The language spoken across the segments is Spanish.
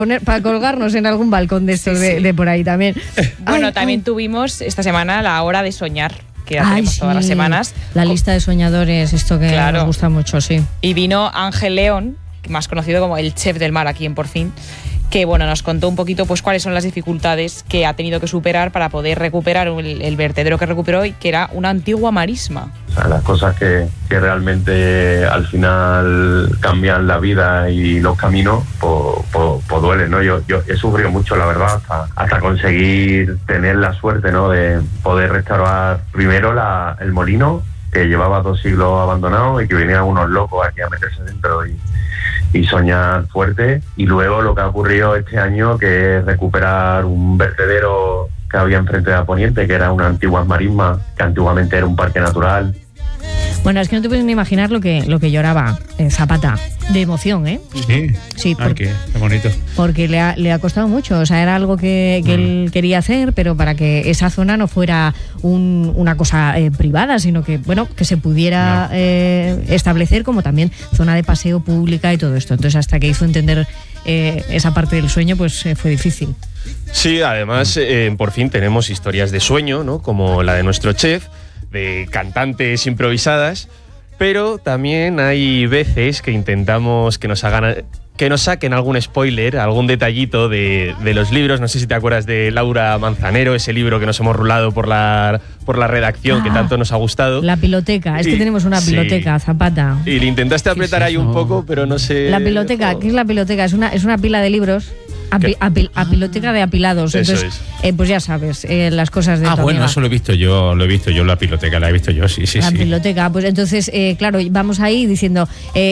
para colgarnos en algún balcón de estos de por ahí también. Bueno, también tuvimos esta semana la hora de soñar, que la tenemos todas las semanas. La lista de soñadores, esto que nos gusta mucho, sí. Y vino Ángel León, más conocido como el chef del mar aquí en Por Fin, que bueno, nos contó un poquito pues cuáles son las dificultades que ha tenido que superar para poder recuperar el vertedero que recuperó, y que era una antigua marisma. O sea, las cosas que realmente al final cambian la vida y los caminos, pues duelen, ¿no? Yo he sufrido mucho, la verdad, hasta conseguir tener la suerte, ¿no?, de poder restaurar primero el molino, que llevaba 2 siglos abandonado y que venían unos locos aquí a meterse dentro y soñar fuerte. Y luego lo que ha ocurrido este año, que es recuperar un vertedero que había enfrente de la Poniente, que era una antigua marisma, que antiguamente era un parque natural. Bueno, es que no te puedes ni imaginar lo que lloraba Zapata, de emoción, ¿eh? Sí, qué bonito. Porque le ha costado mucho, o sea, era algo que él quería hacer, pero para que esa zona no fuera una cosa privada, sino que, bueno, que se pudiera establecer como también zona de paseo pública y todo esto. Entonces, hasta que hizo entender esa parte del sueño, pues fue difícil. Sí, además, por fin tenemos historias de sueño, ¿no?, como la de nuestro chef, de cantantes improvisadas, pero también hay veces que intentamos que nos saquen algún spoiler, algún detallito de los libros. No sé si te acuerdas de Laura Manzanero, ese libro que nos hemos rulado por la redacción, que tanto nos ha gustado. La piloteca, es que tenemos una piloteca, Zapata. Y le intentaste apretar ahí un poco, pero no sé... La piloteca, ¿qué es la piloteca? Es una pila de libros. Apiloteca de apilados. Entonces, pues ya sabes, las cosas de tu bueno, amiga. Eso lo he visto yo, la piloteca, la he visto yo, sí. La piloteca, pues entonces, claro, vamos ahí diciendo,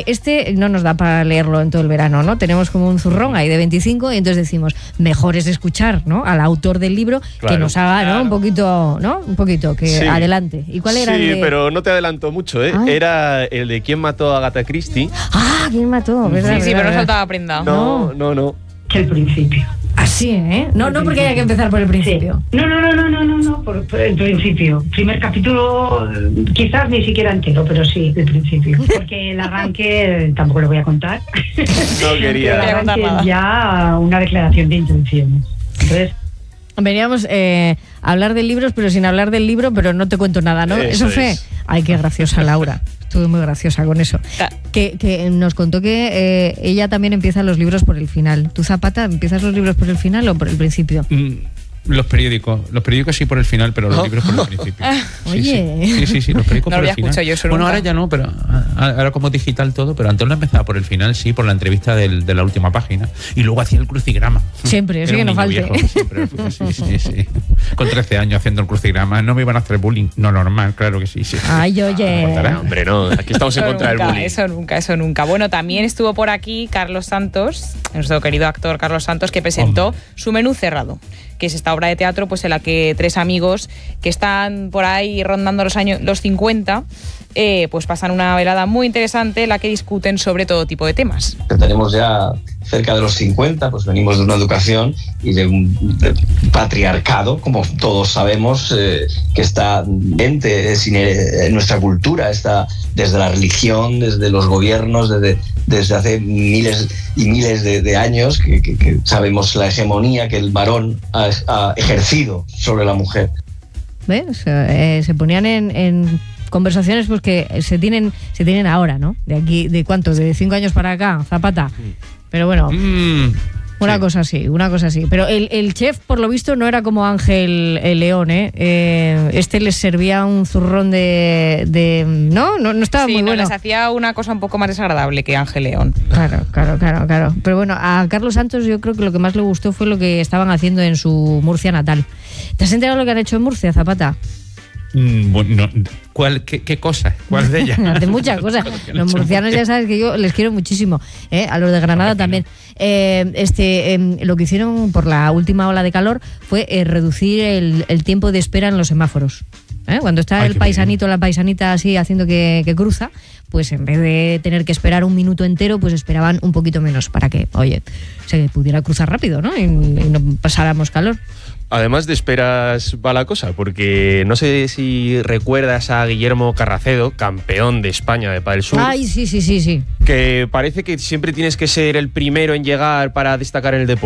no nos da para leerlo en todo el verano, ¿no? Tenemos como un zurrón ahí de 25, y entonces decimos, mejor es escuchar, ¿no?, al autor del libro, que nos haga, ¿no?, un poquito, que adelante. ¿Y cuál era el de...? Pero no te adelanto mucho, ¿eh? Era el de ¿Quién mató a Agatha Christie? ¿Quién mató? ¿Verdad? Sí, pero no saltaba prenda. No. El principio. Así, ¿eh? No porque haya que empezar por el principio. Sí. No, por el principio. Primer capítulo, quizás ni siquiera entero, pero sí, el principio. Porque el arranque tampoco lo voy a contar. No quería. El arranque es ya una declaración de intenciones. Entonces... Veníamos a hablar de libros, pero sin hablar del libro, pero no te cuento nada, ¿no? Eso fue... Ay, qué graciosa Laura. Estuve muy graciosa con eso. Que nos contó que ella también empieza los libros por el final. ¿Tú, Zapata, empiezas los libros por el final o por el principio? Los periódicos sí por el final, pero los libros por el principio. Oye. Sí, los periódicos por el final. Yo solo bueno, ahora ya no, pero ahora como digital todo, pero antes lo empezaba por el final, sí, por la entrevista de la última página. Y luego hacía el crucigrama. Siempre, sí que no falte. Sí. Con 13 años haciendo el crucigrama, no me iban a hacer bullying. No, normal, claro que sí. Ay, oye. Hombre, no, aquí estamos en contra del bullying. Eso nunca. Bueno, también estuvo por aquí Carlos Santos, nuestro querido actor Carlos Santos, que presentó su Menú cerrado, que es esta obra de teatro pues en la que 3 amigos que están por ahí rondando los 50 pues pasan una velada muy interesante en la que discuten sobre todo tipo de temas. Tenemos ya cerca de los 50, pues venimos de una educación y de un patriarcado, como todos sabemos, que está en nuestra cultura, está desde la religión, desde los gobiernos, desde hace miles y miles de años, que sabemos la hegemonía que el varón ha ejercido sobre la mujer. ¿Ves? Se ponían en conversaciones pues que se tienen ahora, ¿no? De aquí, ¿de cuánto? ¿De 5 años para acá, Zapata? Pero bueno, una cosa así. Pero el chef, por lo visto, no era como Ángel León, ¿eh? Este les servía un zurrón de no estaba muy bueno. Les hacía una cosa un poco más desagradable que Ángel León. Claro. Pero bueno, a Carlos Santos yo creo que lo que más le gustó fue lo que estaban haciendo en su Murcia natal. ¿Te has enterado lo que han hecho en Murcia, Zapata? Bueno, ¿qué cosa? ¿Cuál de ellas? De muchas cosas. Los murcianos ya sabes que yo les quiero muchísimo, a los de Granada también. Lo que hicieron por la última ola de calor fue reducir el tiempo de espera en los semáforos. Cuando está el paisanito, la paisanita así haciendo que cruza, pues en vez de tener que esperar un minuto entero, pues esperaban un poquito menos para que, se pudiera cruzar rápido, ¿no? Y no pasáramos calor. Además de esperas va la cosa, porque no sé si recuerdas a Guillermo Carracedo, campeón de España de Padel Sur. Ay, sí. Que parece que siempre tienes que ser el primero en llegar para destacar en el deporte.